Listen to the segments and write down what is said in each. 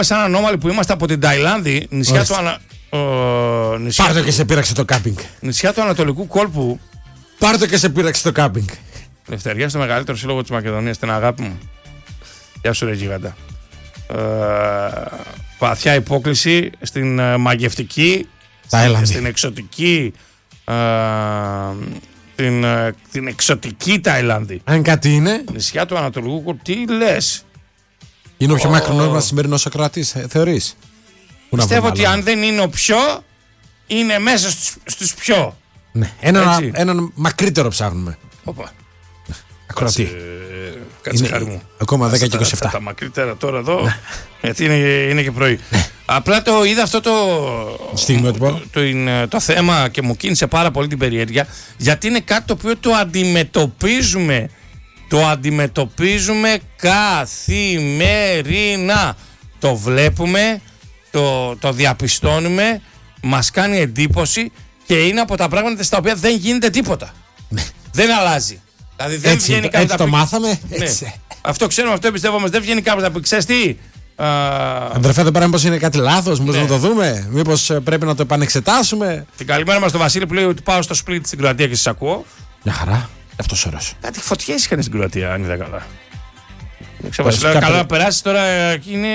σαν ανώμαλοι που είμαστε από την Ταϊλάνδη, νησιά Πάρ' το και σε πείραξε το κάμπινγκ. Νησιά του Ανατολικού κόλπου. Πάρ' το και σε πείραξε το κάμπινγκ. Λευτεριά στο μεγαλύτερο σύλλογο της Μακεδονίας, την αγάπη μου. Γεια σου ρε γίγαντα. Βαθιά υπόκληση στην μαγευτική, στην εξωτική, την εξωτική Ταϊλάνδη. Αν κάτι είναι. Νησιά του Ανατολικού κόλπου, τι λες? Είναι ο πιο μακρινός σημερινός ακροατής, θεωρείς? Πιστεύω ότι αν δεν είναι ο πιο, είναι μέσα στους πιο. Ναι, έναν μακρύτερο ψάχνουμε. Όπα. Ακροατή. Κάτσε χάρη μου. Ακόμα 10 και 27. Τα μακρύτερα τώρα εδώ, γιατί είναι και πρωί. Απλά το είδα αυτό το θέμα και μου κίνησε πάρα πολύ την περιέργεια, γιατί είναι κάτι το οποίο το αντιμετωπίζουμε. Το αντιμετωπίζουμε καθημερινά. Το βλέπουμε, το διαπιστώνουμε, μας κάνει εντύπωση και είναι από τα πράγματα στα οποία δεν γίνεται τίποτα. Δεν αλλάζει. Δηλαδή δεν βγαίνει κάποιος. Έτσι το μάθαμε. Έτσι. Ναι. Αυτό ξέρουμε, αυτό εμπιστεύομαι. Δεν βγαίνει κάποιος να πει: ξέρεις τι. Αντρεφέ, δεν μήπως είναι κάτι λάθος, μήπως να το δούμε, μήπως πρέπει να το επανεξετάσουμε. Την καλημέρα μας στον Βασίλη που λέει ότι πάω στο split στην Κροατία και σας ακούω. Μια χαρά. Αυτός ώρας. Κάτι φωτιές είχαν στην Κροατία, αν είδα καλά. Καλά να περάσει τώρα. Εκεί είναι.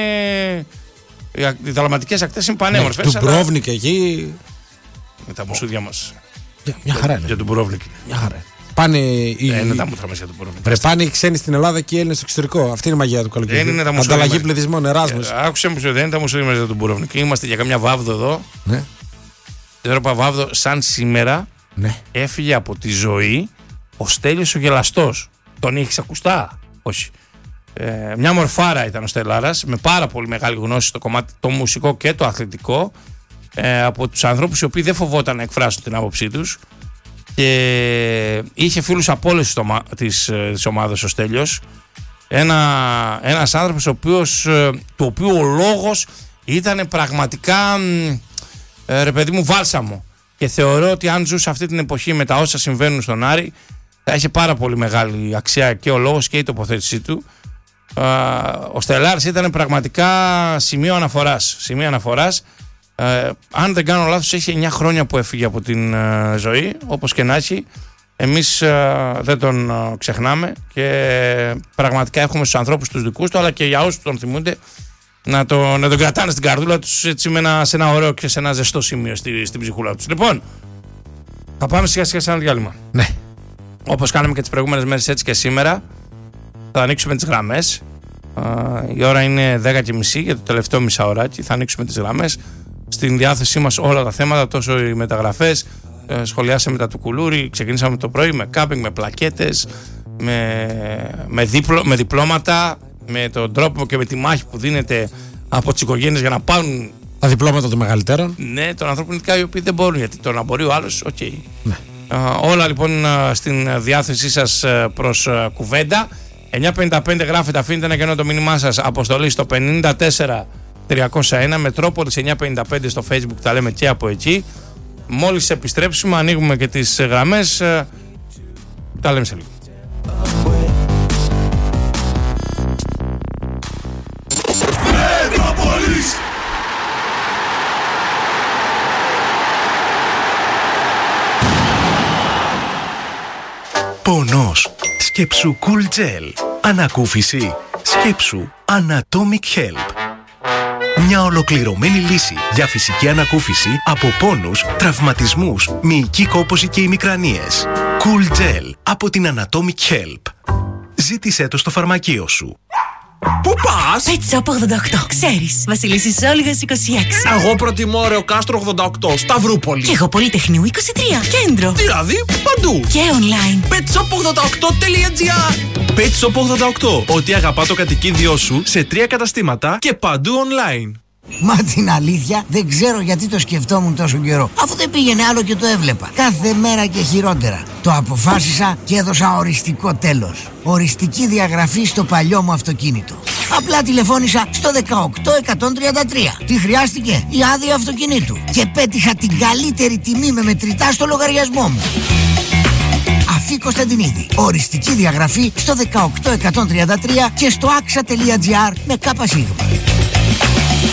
Οι δαλματικές ακτές είναι πανέμορφες. Του Μπρόβνικ εκεί. Με τα μουσούδια μας. Μια χαρά είναι. Για τον Μπρόβνικ. Μια χαρά. Πάνε είναι τα μούτρα μας για τον Μπρόβνικ. Πάνε οι ξένοι στην Ελλάδα και οι Έλληνες στο εξωτερικό. Αυτή είναι η μαγεία του καλοκαιριού. Ανταλλαγή πληθυσμών, Εράσμους. Άκουσε μου, δεν είναι τα μουσούδια μας για τον Μπρόβνικ. Είμαστε για καμιά βάβδο εδώ. Ναι. Την βάβδο, σαν σήμερα, έφυγε από τη ζωή ο Στέλιος ο Γελαστός. Τον είχες ακουστά? Όχι. Μια μορφάρα ήταν ο Στελάρας, με πάρα πολύ μεγάλη γνώση στο κομμάτι το μουσικό και το αθλητικό, από τους ανθρώπους οι οποίοι δεν φοβόταν να εκφράσουν την άποψή τους, και είχε φίλους από όλες τις ομάδες ο Στέλιος. Ένας άνθρωπος του οποίου ο λόγος ήταν πραγματικά ρε παιδί μου βάλσαμο, και θεωρώ ότι αν ζούσε αυτή την εποχή με τα όσα συμβαίνουν στον Άρη, θα είχε πάρα πολύ μεγάλη αξία και ο λόγος και η τοποθέτησή του. Ο Στελάρης ήταν πραγματικά σημείο αναφοράς. Αν δεν κάνω λάθος, έχει 9 χρόνια που έφυγε από την ζωή. Όπως και να έχει, εμείς δεν τον ξεχνάμε και πραγματικά έχουμε στους ανθρώπους τους δικούς του, αλλά και για όσους τον θυμούνται, να τον κρατάνε στην καρδούλα τους, έτσι, σε ένα ωραίο και σε ένα ζεστό σημείο στην ψυχούλα τους. Λοιπόν, θα πάμε σιγά σιγά σε ένα διάλειμμα. Ναι. Όπως κάναμε και τις προηγούμενες μέρες, έτσι και σήμερα θα ανοίξουμε τις γραμμές. Η ώρα είναι 10:30 για το τελευταίο μισάωράκι. Θα ανοίξουμε τις γραμμές. Στην διάθεσή μας όλα τα θέματα, τόσο οι μεταγραφές, σχολιάσαμε τα του Κουλούρη, ξεκινήσαμε το πρωί με κάμπινγκ, με πλακέτες, με διπλώματα, με τον τρόπο και με τη μάχη που δίνεται από τις οικογένειες για να πάρουν τα διπλώματα των μεγαλύτερων. Ναι, των ανθρώπων οι οποίοι δεν μπορούν, γιατί το να μπορεί ο άλλος, οκ. Ναι. Όλα λοιπόν στην διάθεσή σας προς κουβέντα. 955 γράφετε, αφήνετε ένα κενό το μήνυμά σας, αποστολή στο 54301, Μετρόπολης 955 στο Facebook, τα λέμε και από εκεί. Μόλις επιστρέψουμε, ανοίγουμε και τις γραμμές, τα λέμε σε λίγο. Πονός, σκέψου Cool Gel. Ανακούφιση, σκέψου Anatomic Help. Μια ολοκληρωμένη λύση για φυσική ανακούφιση από πόνους, τραυματισμούς, μυϊκή κόπωση και ημικρανίες. Cool Gel από την Anatomic Help. Ζήτησέ το στο φαρμακείο σου. Πού πας? Pet Shop 88. Ξέρεις, Βασιλίσσης Όλγας 26. Εγώ προτιμώ Ρεο Κάστρο 88, Σταυρούπολη. Και εγώ Πολυτεχνείου 23, Κέντρο. Δηλαδή παντού. Και online. petshop88.gr. Pet Shop 88. Ό,τι αγαπά το κατοικίδιό σου σε 3 καταστήματα και παντού online. Μα την αλήθεια δεν ξέρω γιατί το σκεφτόμουν τόσο καιρό, αφού δεν πήγαινε άλλο και το έβλεπα κάθε μέρα και χειρότερα. Το αποφάσισα και έδωσα οριστικό τέλος. Οριστική διαγραφή στο παλιό μου αυτοκίνητο. Απλά τηλεφώνησα στο 18133. Τι χρειάστηκε? Η άδεια αυτοκινήτου. Και πέτυχα την καλύτερη τιμή με μετρητά στο λογαριασμό μου. Αφή Κωνσταντινίδη. Οριστική διαγραφή στο 18133 και στο axa.gr με ΚΣ.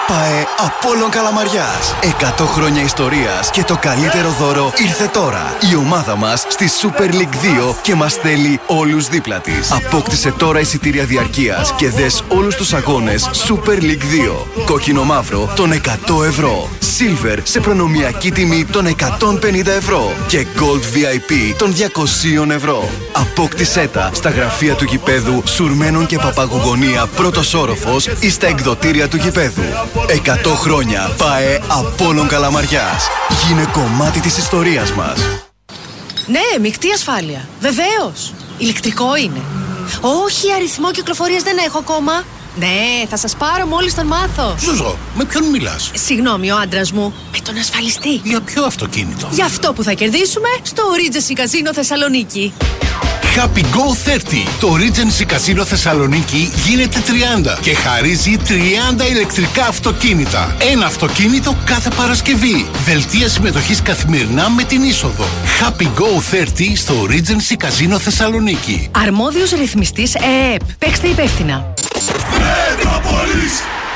ΠΑΕ Απόλλων Καλαμαριάς. 100 χρόνια ιστορίας και το καλύτερο δώρο ήρθε τώρα. Η ομάδα μας στη Super League 2 και μας θέλει όλους δίπλα της. Απόκτησε τώρα εισιτήρια διαρκείας και δες όλους τους αγώνες Super League 2. Κόκκινο μαύρο των 100 ευρώ. Silver σε προνομιακή τιμή των 150 ευρώ. Και Gold VIP των 200 ευρώ. Απόκτησέ τα στα γραφεία του γηπέδου Σουρμένων και Παπαγωγονία πρώτος όροφος ή στα εκδοτήρια του γηπέδου. 100 χρόνια ΠΑΕ Απόλλων Καλαμαριάς. Γίνε κομμάτι της ιστορίας μας. Ναι, μεικτή ασφάλεια. Βεβαίως. Ηλεκτρικό είναι. Όχι, αριθμό κυκλοφορίας δεν έχω ακόμα. Ναι, θα σας πάρω μόλις τον μάθω. Ζουζό, με ποιον μιλάς? Συγγνώμη, ο άντρας μου. Με τον ασφαλιστή. Για ποιο αυτοκίνητο? Για αυτό που θα κερδίσουμε στο Regency Casino Θεσσαλονίκη. Happy Go 30. Το Regency Casino Θεσσαλονίκη γίνεται 30 και χαρίζει 30 ηλεκτρικά αυτοκίνητα. Ένα αυτοκίνητο κάθε Παρασκευή. Δελτία συμμετοχής καθημερινά με την είσοδο. Happy Go 30 στο Regency Casino Θεσσαλονίκη. Αρμόδιος ρυθμιστής ΕΕΠ. Παίξτε υπεύθυνα. Μετρόπολης.